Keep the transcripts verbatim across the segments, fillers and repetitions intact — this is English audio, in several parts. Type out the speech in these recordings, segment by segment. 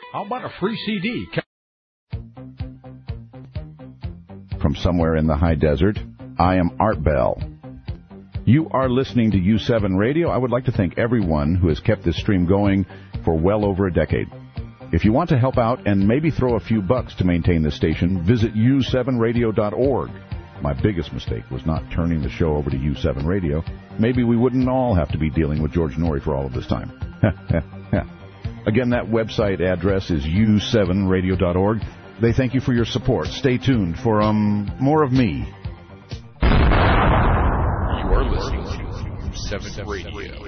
How about a free C D? From somewhere in the high desert, I am Art Bell. You are listening to U seven Radio. I would like to thank everyone who has kept this stream going for well over a decade. If you want to help out and maybe throw a few bucks to maintain the station, visit U seven radio dot org. My biggest mistake was not turning the show over to U seven Radio. Maybe we wouldn't all have to be dealing with George Noory for all of this time. Again, that website address is U seven radio dot org. They thank you for your support. Stay tuned for um more of me. You are listening to U seven Radio.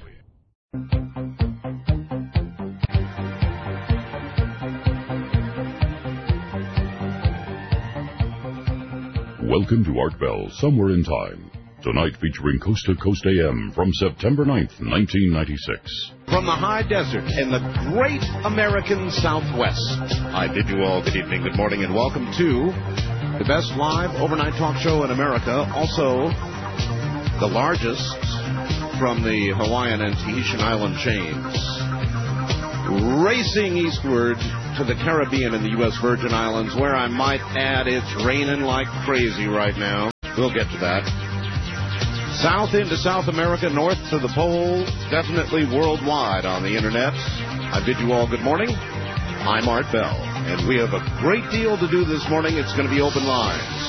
Welcome to Art Bell, Somewhere in Time. Tonight featuring Coast to Coast A M from September ninth, nineteen ninety-six. From the high desert in the great American Southwest, I bid you all good evening, good morning, and welcome to the best live overnight talk show in America, also the largest from the Hawaiian and Tahitian island chains, racing eastward to the Caribbean and the U S Virgin Islands, where I might add it's raining like crazy right now. We'll get to that. South into South America, north to the pole, definitely worldwide on the internet. I bid you all good morning. I'm Art Bell, and we have a great deal to do this morning. It's going to be open lines.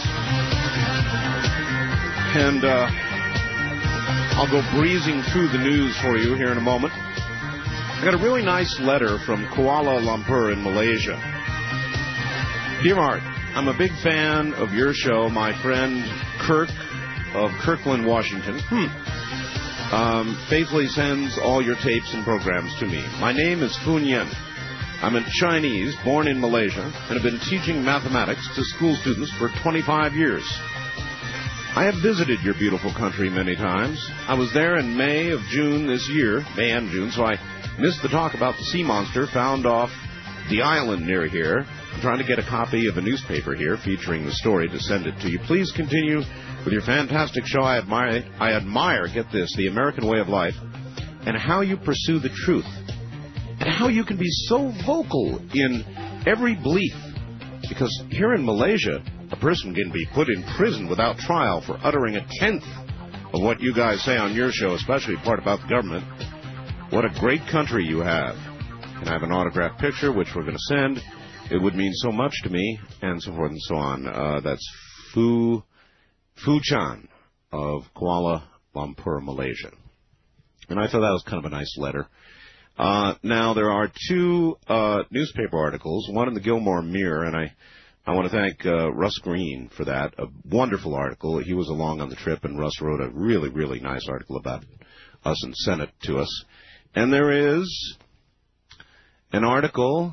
And uh, I'll go breezing through the news for you here in a moment. I got a really nice letter from Kuala Lumpur in Malaysia. Dear Art, I'm a big fan of your show. My friend Kirk of Kirkland, Washington, hmm. um, faithfully sends all your tapes and programs to me. My name is Fun Yen. I'm a Chinese, born in Malaysia, and have been teaching mathematics to school students for twenty-five years. I have visited your beautiful country many times. I was there in May of June this year, May and June, so I missed the talk about the sea monster found off the island near here. I'm trying to get a copy of a newspaper here featuring the story to send it to you. Please continue with your fantastic show. I admire, I admire, get this, the American way of life and how you pursue the truth and how you can be so vocal in every belief. Because here in Malaysia, a person can be put in prison without trial for uttering a tenth of what you guys say on your show, especially the part about the government. What a great country you have. And I have an autographed picture, which we're going to send. It would mean so much to me, and so forth and so on. Uh, that's Fu, Fu Chan of Kuala Lumpur, Malaysia. And I thought that was kind of a nice letter. Uh, now, there are two uh, newspaper articles, one in the Gilmore Mirror, and I, I want to thank uh, Russ Green for that. A wonderful article. He was along on the trip, and Russ wrote a really, really nice article about us and sent it to us. And there is an article.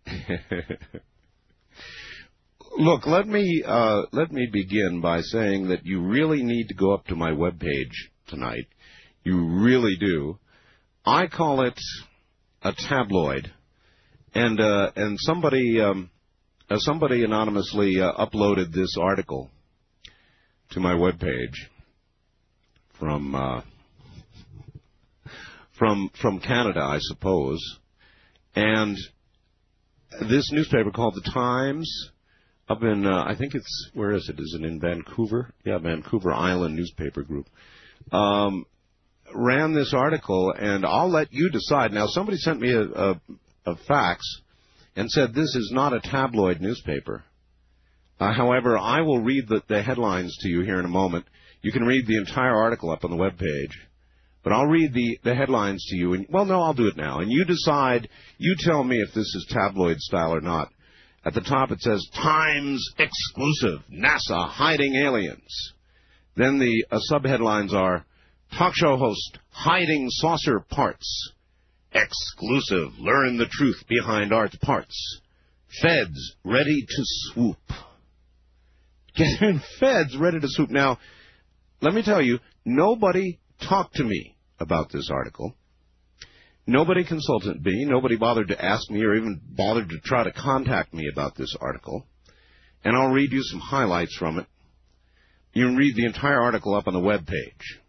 Look, let me uh, let me begin by saying that you really need to go up to my webpage tonight. You really do. I call it a tabloid, and uh, and somebody um, uh, somebody anonymously uh, uploaded this article to my webpage from uh, from from Canada, I suppose, and this newspaper called The Times, up in, uh, I think it's, where is it? Is it in Vancouver? Yeah, Vancouver Island Newspaper Group. Um, ran this article, and I'll let you decide. Now, somebody sent me a, a, a fax and said this is not a tabloid newspaper. Uh, however, I will read the, the headlines to you here in a moment. You can read the entire article up on the webpage. But I'll read the, the headlines to you. And well, no, I'll do it now. And you decide, you tell me if this is tabloid style or not. At the top it says, Times exclusive, NASA hiding aliens. Then the uh, subheadlines are, talk show host hiding saucer parts. Exclusive, learn the truth behind art parts. Feds ready to swoop. Getting feds ready to swoop. Now, let me tell you, nobody talked to me about this article. Nobody consulted me. Nobody bothered to ask me or even bothered to try to contact me about this article. And I'll read you some highlights from it. You can read the entire article up on the web page.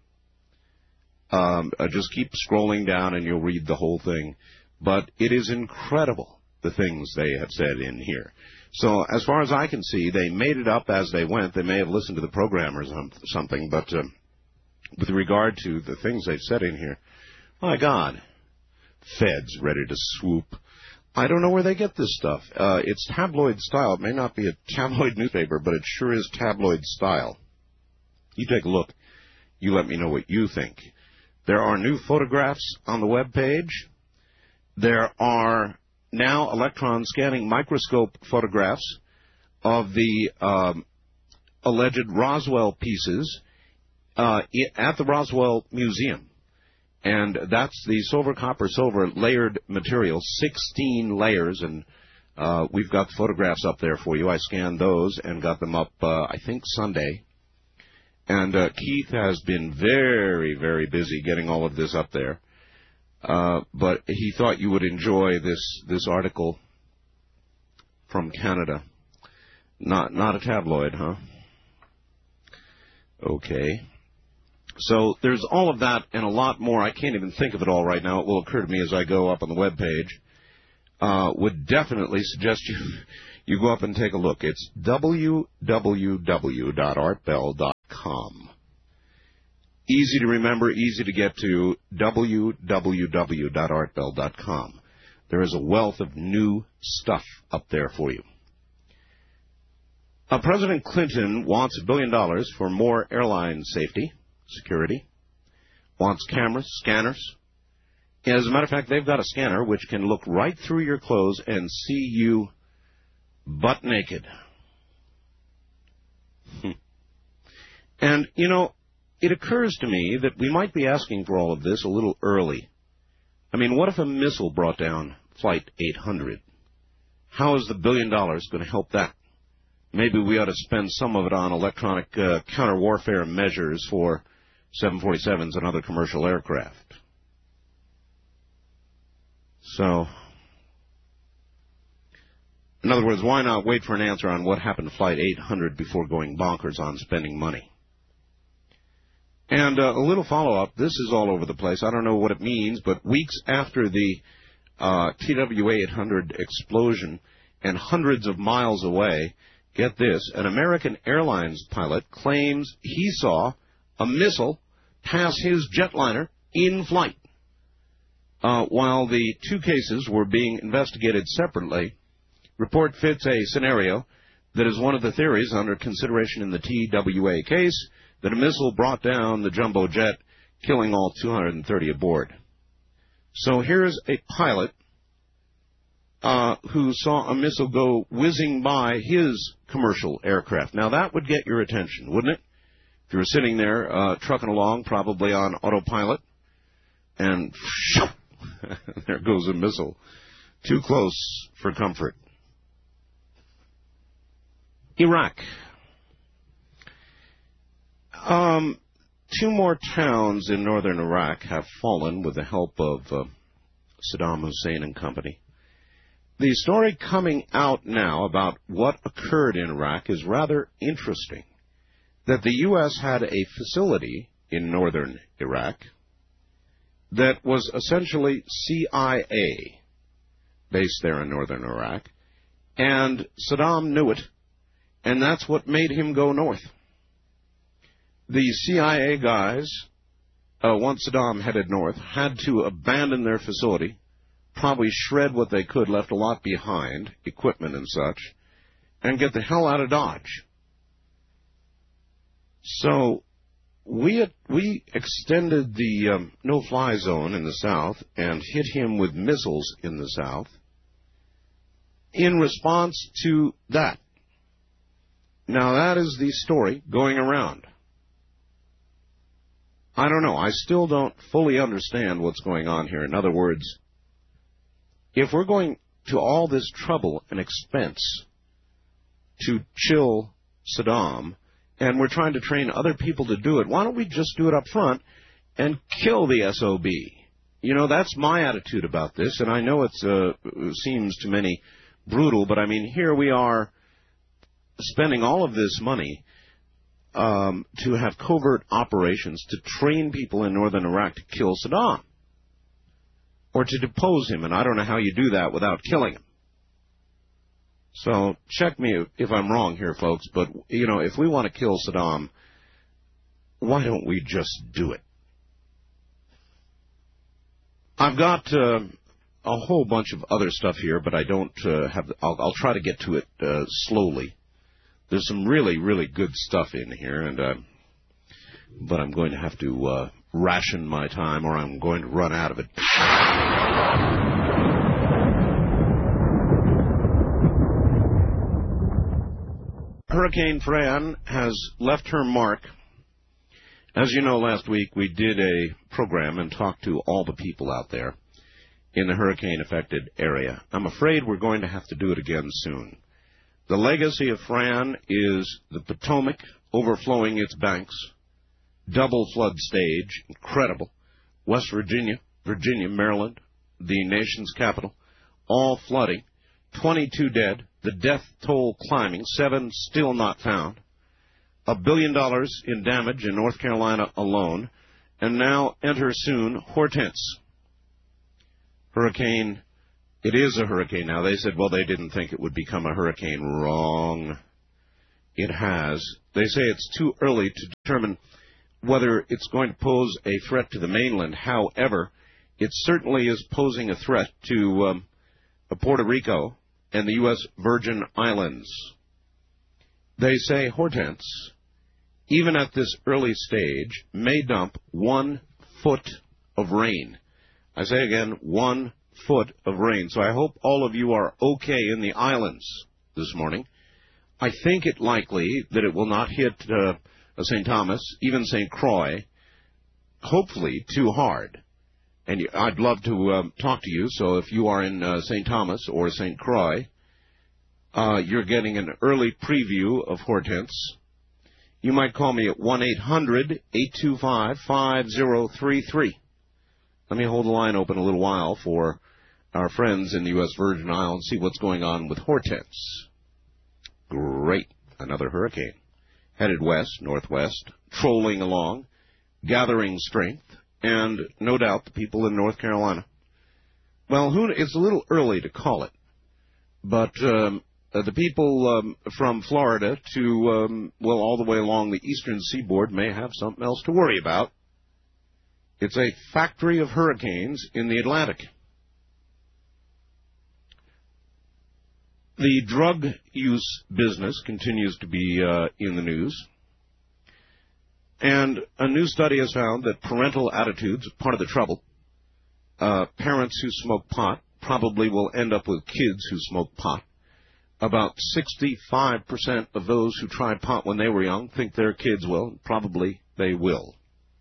Um, uh, just keep scrolling down and you'll read the whole thing. But it is incredible the things they have said in here. So as far as I can see, they made it up as they went. They may have listened to the program or something, but uh, with regard to the things they've said in here, my God, feds ready to swoop. I don't know where they get this stuff. Uh, it's tabloid style. It may not be a tabloid newspaper, but it sure is tabloid style. You take a look. You let me know what you think. There are new photographs on the web page. There are now electron scanning microscope photographs of the um, alleged Roswell pieces uh, at the Roswell Museum. And that's the silver, copper, silver layered material, sixteen layers, and uh, we've got the photographs up there for you. I scanned those and got them up, uh, I think, Sunday. And uh, Keith has been very, very busy getting all of this up there. Uh, but he thought you would enjoy this this article from Canada. Not not a tabloid, huh? Okay. So there's all of that and a lot more. I can't even think of it all right now. It will occur to me as I go up on the web page. Uh, would definitely suggest you you go up and take a look. It's w w w dot art bell dot com. Easy to remember, easy to get to, w w w dot art bell dot com. There is a wealth of new stuff up there for you. Uh, President Clinton wants a billion dollars for more airline safety, security, wants cameras, scanners. As a matter of fact, they've got a scanner which can look right through your clothes and see you butt naked. And, you know, it occurs to me that we might be asking for all of this a little early. I mean, what if a missile brought down Flight eight hundred? How is the billion dollars going to help that? Maybe we ought to spend some of it on electronic uh, counter-warfare measures for seven forty-sevens and other commercial aircraft. So, in other words, why not wait for an answer on what happened to Flight eight hundred before going bonkers on spending money? And uh, a little follow-up. This is all over the place. I don't know what it means, but weeks after the uh, T W A eight hundred explosion and hundreds of miles away, get this, an American Airlines pilot claims he saw a missile pass his jetliner in flight. Uh, while the two cases were being investigated separately, report fits a scenario that is one of the theories under consideration in the T W A case, that a missile brought down the jumbo jet, killing all two hundred thirty aboard. So here's a pilot uh, who saw a missile go whizzing by his commercial aircraft. Now, that would get your attention, wouldn't it? If you were sitting there uh, trucking along, probably on autopilot, and there goes a missile. Too close for comfort. Iraq. Um, two more towns in northern Iraq have fallen with the help of uh, Saddam Hussein and company. The story coming out now about what occurred in Iraq is rather interesting. That the U S had a facility in northern Iraq that was essentially C I A based there in northern Iraq, and Saddam knew it, and that's what made him go north. The C I A guys, uh, once Saddam headed north, had to abandon their facility, probably shred what they could, left a lot behind, equipment and such, and get the hell out of Dodge. So we we extended the um, no-fly zone in the south and hit him with missiles in the south in response to that. Now, that is the story going around. I don't know. I still don't fully understand what's going on here. In other words, if we're going to all this trouble and expense to chill Saddam, and we're trying to train other people to do it, why don't we just do it up front and kill the S O B? You know, that's my attitude about this, and I know it's, uh, it seems to many brutal, but I mean, here we are spending all of this money um, to have covert operations to train people in northern Iraq to kill Saddam or to depose him, and I don't know how you do that without killing him. So check me if I'm wrong here, folks, but, you know, if we want to kill Saddam, why don't we just do it? I've got uh, a whole bunch of other stuff here, but I don't uh, have... I'll, I'll try to get to it uh, slowly. There's some really, really good stuff in here, and uh, but I'm going to have to uh, ration my time, or I'm going to run out of it. Hurricane Fran has left her mark. As you know, last week we did a program and talked to all the people out there in the hurricane-affected area. I'm afraid we're going to have to do it again soon. The legacy of Fran is the Potomac overflowing its banks, double flood stage, incredible, West Virginia, Virginia, Maryland, the nation's capital, all flooding, twenty-two dead, the death toll climbing, seven still not found, a billion dollars in damage in North Carolina alone, and now enter soon Hortense. Hurricane, it is a hurricane now. They said, well, they didn't think it would become a hurricane. Wrong. It has. They say it's too early to determine whether it's going to pose a threat to the mainland. However, it certainly is posing a threat to um, Puerto Rico and the U S Virgin Islands. They say Hortense, even at this early stage, may dump one foot of rain. I say again, one foot of rain. So I hope all of you are okay in the islands this morning. I think it likely that it will not hit uh, Saint Thomas, even Saint Croix, hopefully too hard. And I'd love to um, talk to you, so if you are in uh, Saint Thomas or Saint Croix, uh, you're getting an early preview of Hortense. You might call me at one eight hundred, eight two five, five zero three three. Let me hold the line open a little while for our friends in the U S Virgin Islands, see what's going on with Hortense. Great. Another hurricane. Headed west, northwest, trolling along, gathering strength, and no doubt the people in North Carolina. Well, who, it's a little early to call it, but um, uh, the people um, from Florida to, um, well, all the way along the eastern seaboard may have something else to worry about. It's a factory of hurricanes in the Atlantic. The drug use business continues to be uh, in the news. And a new study has found that parental attitudes are part of the trouble. Uh, parents who smoke pot probably will end up with kids who smoke pot. About sixty-five percent of those who tried pot when they were young think their kids will. Probably they will.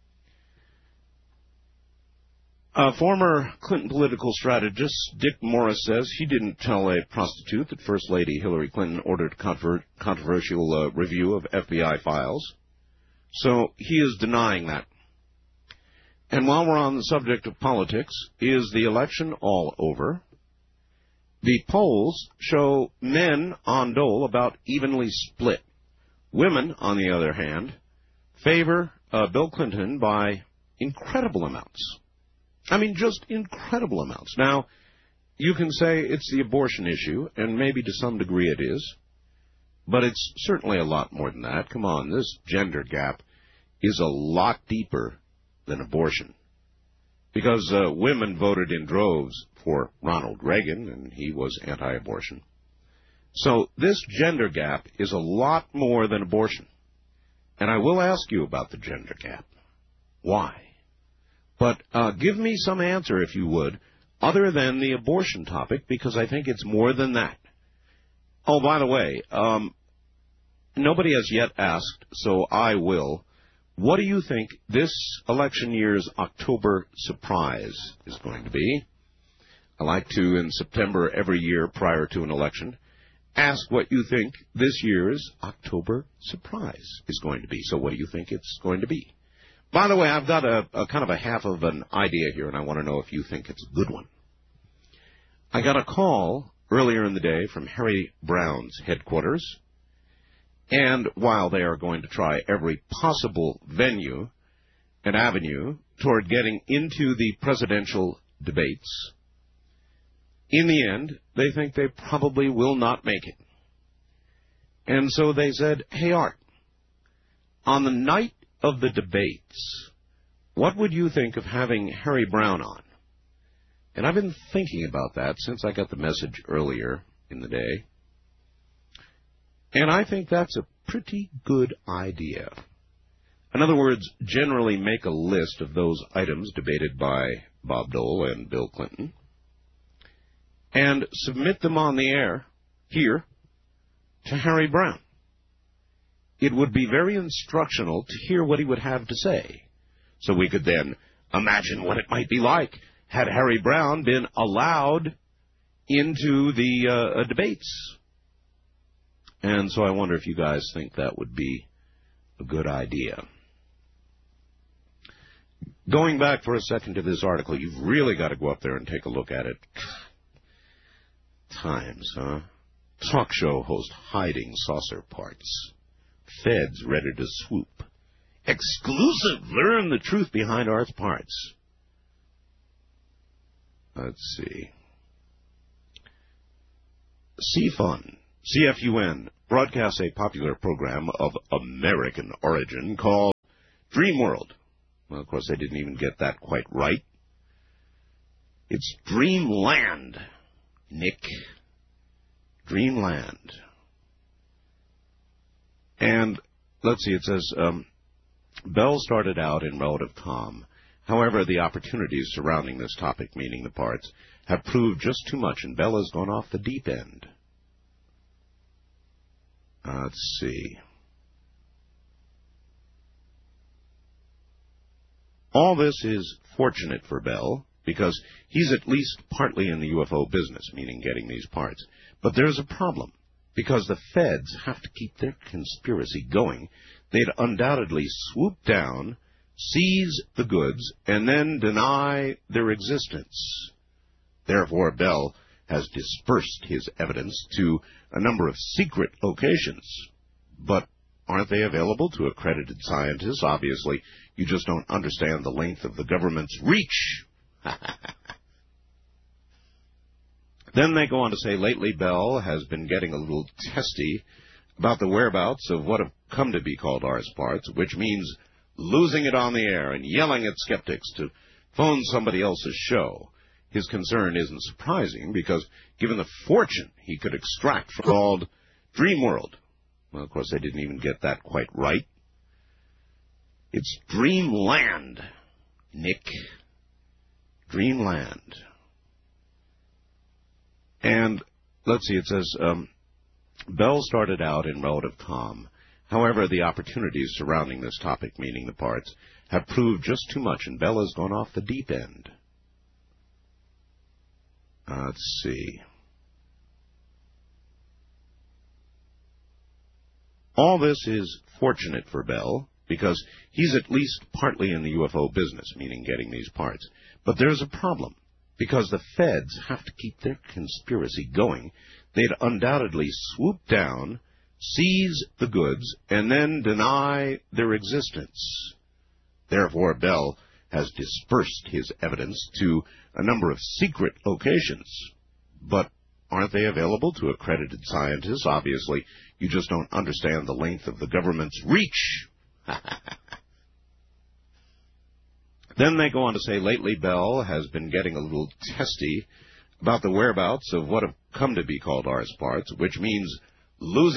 A former Clinton political strategist, Dick Morris, says he didn't tell a prostitute that First Lady Hillary Clinton ordered a controver- controversial uh, review of F B I files. So he is denying that. And while we're on the subject of politics, is the election all over? The polls show men on dole about evenly split. Women, on the other hand, favor uh, Bill Clinton by incredible amounts. I mean, just incredible amounts. Now, you can say it's the abortion issue, and maybe to some degree it is, but it's certainly a lot more than that. Come on, this gender gap is a lot deeper than abortion. Because uh, women voted in droves for Ronald Reagan, and he was anti-abortion. So this gender gap is a lot more than abortion. And I will ask you about the gender gap. Why? But uh, give me some answer, if you would, other than the abortion topic, because I think it's more than that. Oh, by the way, um, nobody has yet asked, so I will. What do you think this election year's October surprise is going to be? I like to, in September every year prior to an election, ask what you think this year's October surprise is going to be. So what do you think it's going to be? By the way, I've got a, a kind of a half of an idea here, and I want to know if you think it's a good one. I got a call earlier in the day from Harry Brown's headquarters, and while they are going to try every possible venue and avenue toward getting into the presidential debates, in the end, they think they probably will not make it. And so they said, hey, Art, on the night of the debates, what would you think of having Harry Browne on? And I've been thinking about that since I got the message earlier in the day. And I think that's a pretty good idea. In other words, generally make a list of those items debated by Bob Dole and Bill Clinton and submit them on the air here to Harry Browne. It would be very instructional to hear what he would have to say, so we could then imagine what it might be like had Harry Browne been allowed into the uh, debates. And so I wonder if you guys think that would be a good idea. Going back for a second to this article, you've really got to go up there and take a look at it. Times, huh? Talk show host hiding saucer parts. Feds ready to swoop. Exclusive! Learn the truth behind Art's parts. Let's see. C F U N, C F U N, broadcasts a popular program of American origin called Dream World. Well, of course, they didn't even get that quite right. It's Dreamland, Nick. Dreamland. And, let's see, it says, um, Bell started out in relative calm. However, the opportunities surrounding this topic, meaning the parts, have proved just too much, and Bell has gone off the deep end. Uh, let's see. All this is fortunate for Bell, because he's at least partly in the U F O business, meaning getting these parts. But there's a problem. Because the feds have to keep their conspiracy going, they'd undoubtedly swoop down, seize the goods, and then deny their existence. Therefore, Bell has dispersed his evidence to a number of secret locations. But aren't they available to accredited scientists? Obviously, you just don't understand the length of the government's reach. Then they go on to say, lately Bell has been getting a little testy about the whereabouts of what have come to be called Art's parts, which means losing it on the air and yelling at skeptics to phone somebody else's show. His concern isn't surprising, because given the fortune he could extract from called Dream World. Well, of course, they didn't even get that quite right. It's Dreamland, Nick. Dreamland. And, let's see, it says, um, Bell started out in relative calm. However, the opportunities surrounding this topic, meaning the parts, have proved just too much, and Bell has gone off the deep end. Uh, let's see. All this is fortunate for Bell, because he's at least partly in the U F O business, meaning getting these parts. But there's a problem. Because the feds have to keep their conspiracy going, they'd undoubtedly swoop down, seize the goods, and then deny their existence. Therefore, Bell has dispersed his evidence to a number of secret locations. But aren't they available to accredited scientists? Obviously, you just don't understand the length of the government's reach. Then they go on to say, lately Bell has been getting a little testy about the whereabouts of what have come to be called Art's parts, which means losing